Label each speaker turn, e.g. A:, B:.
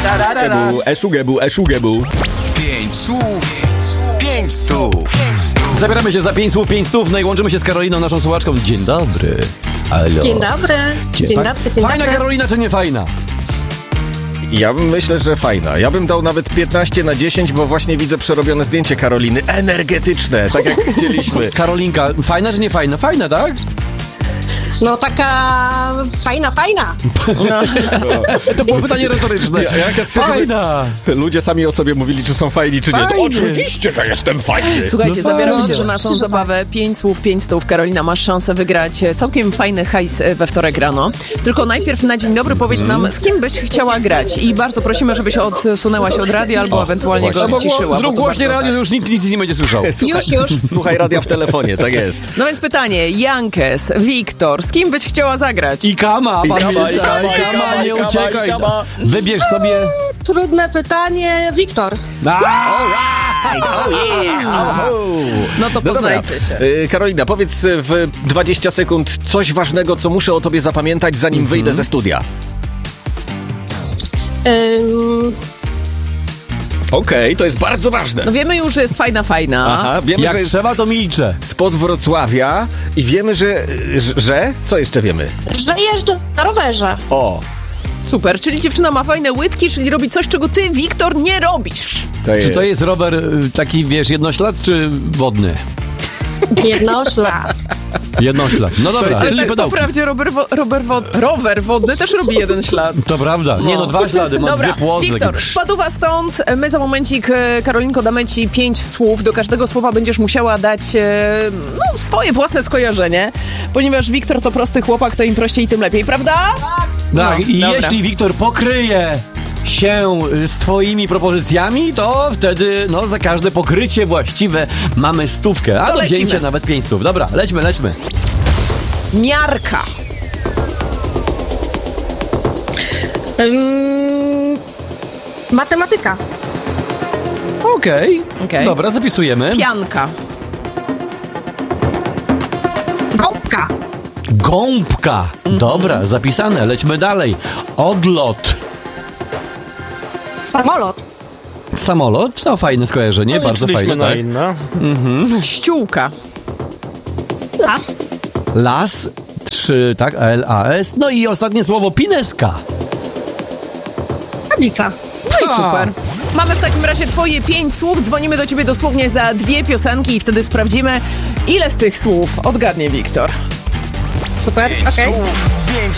A: Eszugebu.
B: 5 słów, 5 stów.
A: Zabieramy się za 5 słów, 5 stów, no i łączymy się z Karoliną, naszą słuchaczką. Dzień dobry. Halo.
C: Dzień dobry. Dzień dobry.
A: Fajna Karolina czy nie fajna?
D: Ja myślę, że fajna. Ja bym dał nawet 15/10, bo właśnie widzę przerobione zdjęcie Karoliny. Energetyczne, tak jak chcieliśmy.
A: Karolinka, fajna czy nie fajna? Fajna, tak?
C: No taka fajna.
A: No. To było pytanie retoryczne.
D: Fajna! Ludzie sami o sobie mówili, czy są fajni, czy nie. To oczywiście, że jestem fajny.
E: Słuchajcie,
A: No
E: zabieramy
A: fajnie.
E: się na naszą zabawę 5 słów, 5 stów. Karolina, masz szansę wygrać całkiem fajny hajs we wtorek rano. Tylko najpierw na dzień dobry powiedz nam, z kim byś chciała grać. I bardzo prosimy, żebyś odsunęła się od radia albo ewentualnie go ściszyła.
A: Zrób głośniej radio, już nikt nic nie będzie słyszał.
C: Już.
D: Słuchaj radia w telefonie, tak jest.
E: No więc pytanie, Jankes, Wiktor, z kim byś chciała zagrać?
A: I Kama, nie uciekaj. Wybierz sobie...
C: Trudne pytanie. Wiktor.
E: No to poznajcie się.
D: Karolina, powiedz w 20 sekund coś ważnego, co muszę o tobie zapamiętać, zanim wyjdę ze studia. Okej, to jest bardzo ważne.
E: No wiemy już, że jest fajna.
D: Aha, wiemy,
A: Jak
D: że jest
A: trzeba, to milczę.
D: spod Wrocławia i wiemy, że... Co jeszcze wiemy?
C: Że jeżdżę na rowerze.
D: O,
E: Super, czyli dziewczyna ma fajne łydki, czyli robi coś, czego ty, Wiktor, nie robisz.
A: Czy to jest rower taki, wiesz, jednoślad czy wodny?
C: Jednoślad.
A: Jednoślad. No dobra,
E: Ale
A: czyli
E: tak
A: pedałki.
E: wprawdzie rower wodny też robi jeden ślad.
A: To prawda. Nie no, 2 ślady, mam
E: Dobra,
A: 2 płozy.
E: Wiktor, spadła stąd. My za momencik, Karolinko, damy ci 5 słów. Do każdego słowa będziesz musiała dać swoje własne skojarzenie. Ponieważ Wiktor to prosty chłopak, to im prościej, tym lepiej, prawda?
A: Tak,
E: No,
A: i
E: dobra.
A: jeśli Wiktor pokryje się z twoimi propozycjami, to wtedy, za każde pokrycie właściwe mamy 100, a
E: To
A: do
E: lecimy.
A: wzięcia nawet 5 stów. Dobra, lećmy.
E: Miarka.
C: Matematyka.
A: Okej. Dobra, zapisujemy.
E: Pianka.
C: Gąbka.
A: Gąbka. Dobra, zapisane, lećmy dalej. Odlot.
C: Samolot.
A: Samolot, to fajne skojarzenie, bardzo fajne, tak?
E: Ściółka.
C: Las.
A: Las, 3, tak, L-A-S. No i ostatnie słowo, pineska.
C: Tablica.
E: No i super. Mamy w takim razie twoje 5 słów. Dzwonimy do ciebie dosłownie za 2 piosenki i wtedy sprawdzimy, ile z tych słów odgadnie Wiktor.
C: Super.
B: 5
C: Okej.
B: słów, 5